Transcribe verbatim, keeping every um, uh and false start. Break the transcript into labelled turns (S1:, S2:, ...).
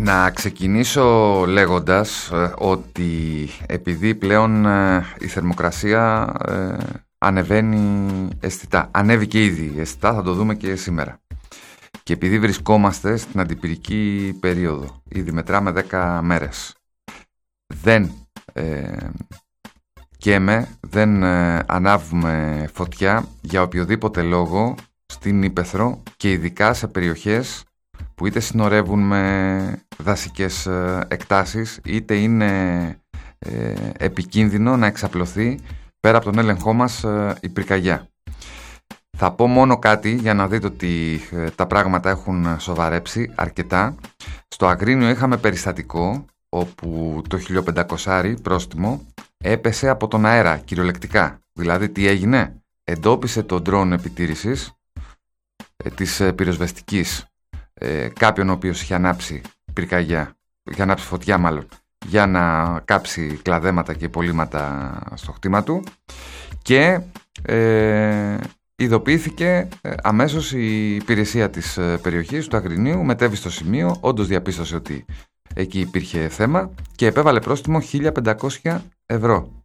S1: Να ξεκινήσω λέγοντας ε, ότι επειδή πλέον ε, η θερμοκρασία ε, ανεβαίνει αισθητά, ανέβηκε ήδη αισθητά, θα το δούμε και σήμερα. Και επειδή βρισκόμαστε στην αντιπυρική περίοδο, ήδη μετράμε δέκα μέρες, δεν ε, καίμε, δεν ε, ανάβουμε φωτιά για οποιοδήποτε λόγο στην Ύπαιθρο και ειδικά σε περιοχές που είτε συνορεύουν με δασικές εκτάσεις, είτε είναι ε, επικίνδυνο να εξαπλωθεί πέρα από τον έλεγχό μας ε, η πυρκαγιά. Θα πω μόνο κάτι για να δείτε ότι ε, τα πράγματα έχουν σοβαρέψει αρκετά. Στο Αγρίνιο είχαμε περιστατικό όπου το χίλια πεντακόσια πρόστιμο έπεσε από τον αέρα κυριολεκτικά. Δηλαδή τι έγινε? Εντόπισε το ντρόν επιτήρησης ε, της ε, πυροσβεστικής Ε, κάποιον ο οποίος είχε ανάψει πυρκαγιά, είχε ανάψει φωτιά μάλλον, για να κάψει κλαδέματα και υπολείμματα στο χτήμα του και ε, ειδοποιήθηκε ε, αμέσως η υπηρεσία της ε, περιοχής του Αγρινίου, μετέβη στο σημείο, όντως διαπίστωσε ότι εκεί υπήρχε θέμα και επέβαλε πρόστιμο χίλια πεντακόσια ευρώ.